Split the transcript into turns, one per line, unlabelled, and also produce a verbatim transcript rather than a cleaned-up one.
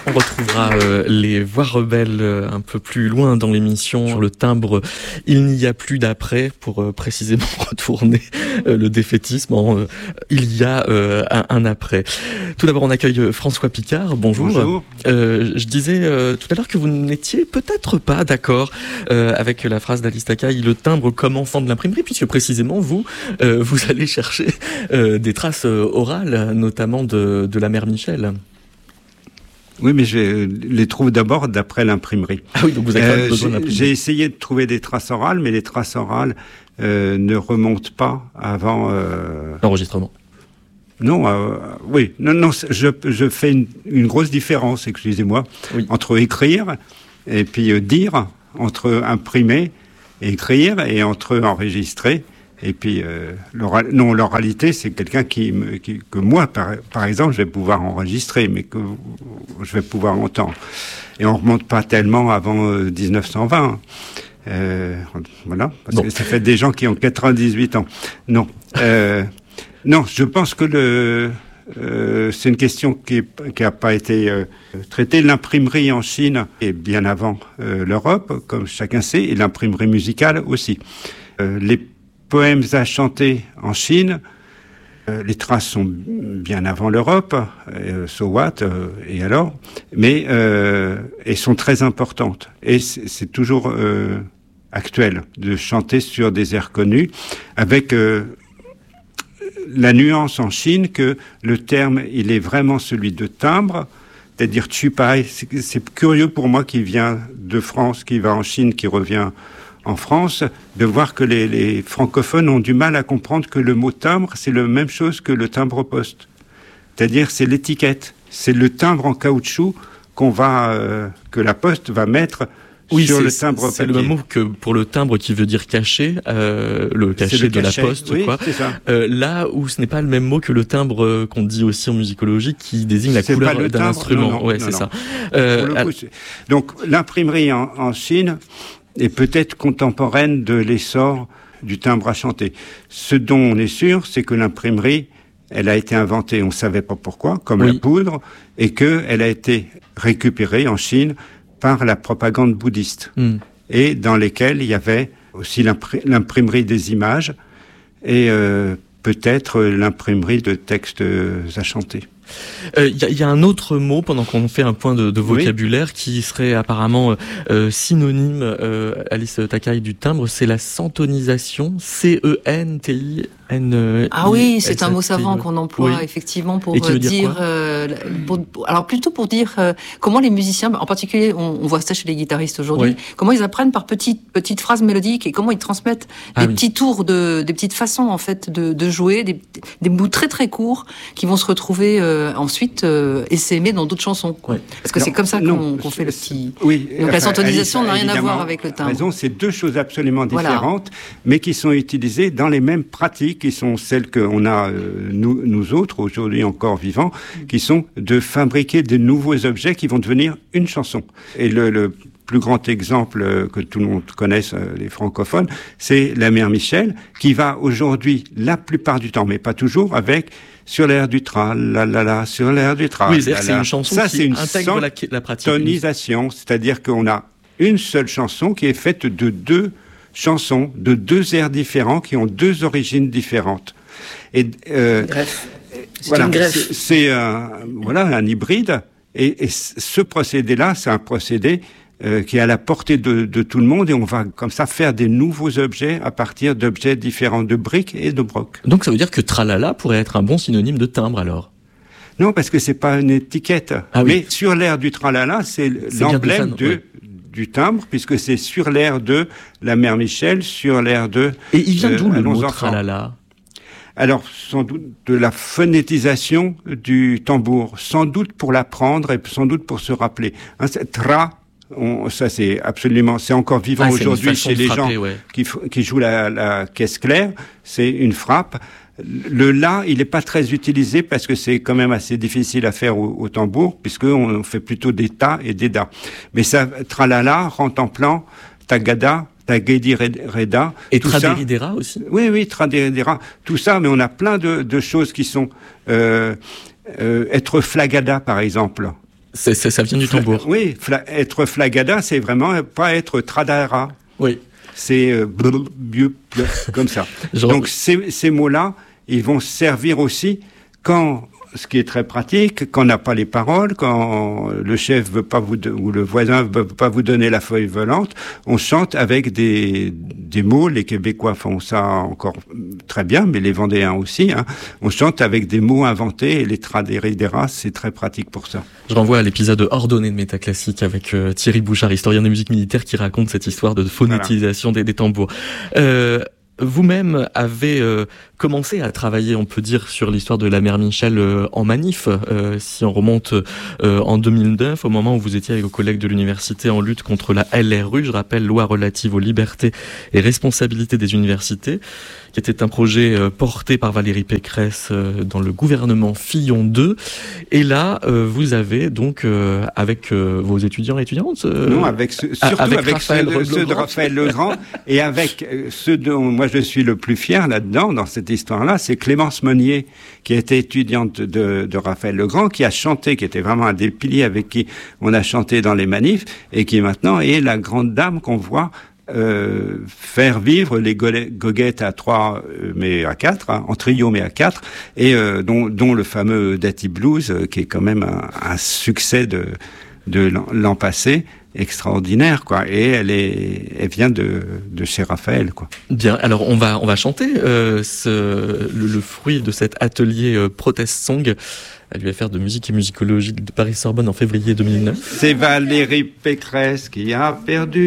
On retrouvera euh, les voix rebelles euh, un peu plus loin dans l'émission sur le timbre « Il n'y a plus d'après » pour euh, précisément retourner euh, le défaitisme en euh, « Il y a euh, un, un après ». Tout d'abord, on accueille François Picard. Bonjour.
Bonjour.
Euh, je disais euh, tout à l'heure que vous n'étiez peut-être pas d'accord euh, avec la phrase d'Alice Takai, le timbre comme enfant de l'imprimerie, puisque précisément vous, euh, vous allez chercher euh, des traces euh, orales, notamment de, de la mère Michel.
Oui, mais je les trouve d'abord d'après l'imprimerie.
Ah oui, donc vous avez quand même
euh,
besoin d'imprimerie.
J'ai essayé de trouver des traces orales, mais les traces orales euh, ne remontent pas avant... Euh...
L'enregistrement.
Non, euh, oui, non, non, je, je fais une, une grosse différence, excusez-moi, oui. entre écrire et puis euh, dire, entre imprimer et écrire, et entre enregistrer. Et puis, euh, l'oral, non, l'oralité, c'est quelqu'un qui, me, qui que moi, par, par exemple, je vais pouvoir enregistrer, mais que je vais pouvoir entendre. Et on remonte pas tellement avant euh, dix-neuf cent vingt. Euh, voilà, parce bon. que ça fait des gens qui ont quatre-vingt-dix-huit ans. Non, euh, non, je pense que le, euh, c'est une question qui qui a pas été euh, traitée. L'imprimerie en Chine est bien avant euh, l'Europe, comme chacun sait, et l'imprimerie musicale aussi. Euh, les poèmes à chanter en Chine, euh, les traces sont bien avant l'Europe, euh, so what, euh, et alors, mais euh, elles sont très importantes. Et c'est, c'est toujours euh, actuel de chanter sur des airs connus, avec euh, la nuance en Chine que le terme, il est vraiment celui de timbre, c'est-à-dire chupai. C'est, c'est curieux pour moi qui vient de France, qui va en Chine, qui revient en France, de voir que les, les francophones ont du mal à comprendre que le mot timbre, c'est la même chose que le timbre-poste. C'est-à-dire, c'est l'étiquette. C'est le timbre en caoutchouc qu'on va, euh, que la poste va mettre
oui,
sur
c'est,
le timbre papier.
C'est le même mot que pour le timbre qui veut dire caché, euh, le cachet le de cachet, la poste,
oui,
quoi.
C'est ça.
Euh, là où ce n'est pas le même mot que le timbre euh, qu'on dit aussi en musicologie, qui désigne la
c'est
couleur d'un
timbre,
instrument.
Non, non,
ouais,
non,
c'est
non.
ça. Euh,
coup, c'est... Donc, l'imprimerie en, en Chine est peut-être contemporaine de l'essor du timbre à chanter. Ce dont on est sûr, c'est que l'imprimerie, elle a été inventée, on ne savait pas pourquoi, comme oui. la poudre, et qu'elle a été récupérée en Chine par la propagande bouddhiste, mm. et dans lesquelles il y avait aussi l'impr- l'imprimerie des images, et euh, peut-être l'imprimerie de textes à chanter.
Il euh, y, y a un autre mot, pendant qu'on fait un point de, de vocabulaire, oui. qui serait apparemment euh, synonyme, euh, Alice Takai, du timbre, c'est la centonisation, C E N T I N I.
Ah oui, c'est un mot savant qu'on emploie oui. effectivement pour
dire,
dire, euh, pour, pour, alors plutôt pour dire euh, comment les musiciens, en particulier, on, on voit ça chez les guitaristes aujourd'hui, oui. comment ils apprennent par petites petites phrases mélodiques et comment ils transmettent ah des oui. petits tours de, des petites façons en fait de, de jouer, des, des bouts très très courts qui vont se retrouver euh, ensuite euh, essaimer dans d'autres chansons. Ouais. Parce que non, c'est comme ça qu'on, non, qu'on fait le petit.
Oui.
Donc enfin, la centonisation n'a rien à voir avec le timbre.
Raison, c'est deux choses absolument différentes, voilà. mais qui sont utilisées dans les mêmes pratiques, qui sont celles qu'on a euh, nous, nous autres aujourd'hui encore vivants, qui sont de fabriquer de nouveaux objets qui vont devenir une chanson. Et le, le plus grand exemple que tout le monde connaisse, les francophones, c'est la mère Michel, qui va aujourd'hui, la plupart du temps, mais pas toujours, avec sur l'air du tra, la la la, sur l'air du tra.
Oui, c'est, c'est une chanson
ça,
qui
c'est une
intègre la, la pratique.
Tonisation, c'est-à-dire qu'on a une seule chanson qui est faite de deux chansons, de deux airs différents, qui ont deux origines différentes. Et euh,
greffe. C'est
voilà,
une greffe.
C'est, c'est un, voilà, un hybride. Et, et ce procédé-là, c'est un procédé Euh, qui est à la portée de, de tout le monde, et on va comme ça faire des nouveaux objets à partir d'objets différents, de briques et de brocs.
Donc ça veut dire que tralala pourrait être un bon synonyme de timbre alors?
Non, parce que c'est pas une étiquette.
Ah,
mais
oui.
sur l'air du tralala, c'est, c'est l'emblème de, ouais. du timbre, puisque c'est sur l'air de la mère Michel, sur l'air de...
Et il vient d'où euh, le mot
enfants.
tralala?
Alors, sans doute de la phonétisation du tambour, sans doute pour l'apprendre et sans doute pour se rappeler. Hein, c'est tra... On, ça c'est absolument, c'est encore vivant ah, aujourd'hui chez les frapper, gens ouais. qui, qui jouent la, la caisse claire. C'est une frappe. Le la, il n'est pas très utilisé parce que c'est quand même assez difficile à faire au, au tambour, puisque on fait plutôt des ta et des da. Mais ça, tralala, rentre en plan, tagada, tagedi reda.
Et traderidera aussi.
Oui, oui, traderidera. Tout ça, mais on a plein de, de choses qui sont euh, euh, être flagada, par exemple.
C'est, c'est, ça vient du tambour.
Fla- oui, fla- être flagada, c'est vraiment pas être tradara.
Oui.
C'est euh, blub, blub, blub, comme ça. Genre... Donc ces, ces mots-là, ils vont servir aussi quand, ce qui est très pratique, quand on n'a pas les paroles, quand le chef veut pas vous, ou le voisin veut pas vous donner la feuille volante, on chante avec des, des mots. Les Québécois font ça encore très bien, mais les Vendéens aussi, hein. On chante avec des mots inventés, et les tradéridéras, c'est très pratique pour ça.
Je renvoie à l'épisode ordonné de Métaclassique avec euh, Thierry Bouchard, historien des musiques militaires, qui raconte cette histoire de phonétisation voilà. des, des tambours. Euh, Vous-même avez euh, commencé à travailler, on peut dire, sur l'histoire de la mère Michel euh, en manif, euh, si on remonte euh, en deux mille neuf, au moment où vous étiez avec vos collègues de l'université en lutte contre la L R U, je rappelle, loi relative aux libertés et responsabilités des universités, qui était un projet euh, porté par Valérie Pécresse euh, dans le gouvernement Fillon deux. Et là, euh, vous avez donc, euh, avec euh, vos étudiants et étudiantes... Euh,
non, avec ce, surtout avec, avec ceux, de, ceux de Raphaël Legrand, et avec euh, ceux dont moi je suis le plus fier là-dedans, dans cette histoire-là, c'est Clémence Monnier, qui était étudiante de, de Raphaël Legrand, qui a chanté, qui était vraiment un des piliers avec qui on a chanté dans les manifs, et qui maintenant est la grande dame qu'on voit Euh, faire vivre les goguettes à trois, mais à quatre, hein, en trio mais à quatre, et euh, dont, dont le fameux Dati Blues, euh, qui est quand même un, un succès de, de l'an, l'an passé, extraordinaire, quoi. Et elle est, elle vient de, de chez Raphaël, quoi.
Bien. Alors on va, on va chanter euh, ce, le, le fruit de cet atelier euh, Protest Song à l'U F R de musique et musicologie de Paris-Sorbonne en février deux mille neuf.
C'est Valérie Pécresse qui a perdu